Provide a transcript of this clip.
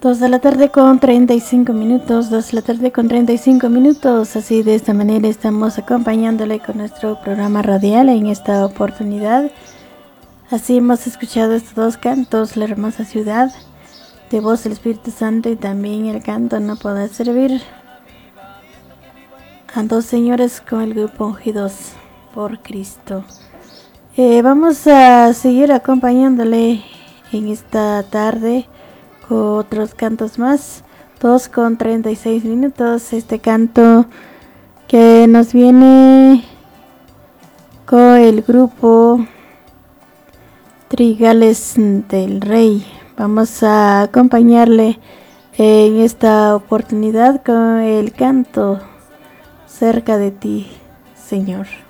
2 de la tarde con 35 minutos, 2 de la tarde con 35 minutos. Así de esta manera estamos acompañándole con nuestro programa radial en esta oportunidad. Así hemos escuchado estos dos cantos, La hermosa ciudad, de voz del Espíritu Santo, y también el canto No podrá servir a dos señores con el grupo Ungidos por Cristo. Vamos a seguir acompañándole en esta tarde con otros cantos más. 2 con 36 minutos. Este canto que nos viene con el grupo Trigales del Rey. Vamos a acompañarle en esta oportunidad con el canto Cerca de ti, Señor.